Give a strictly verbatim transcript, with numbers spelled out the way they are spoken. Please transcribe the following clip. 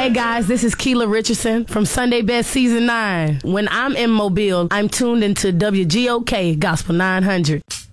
Hey guys, this is Keela Richardson from Sunday Best Season nine. When I'm in Mobile, I'm tuned into W G O K Gospel nine hundred.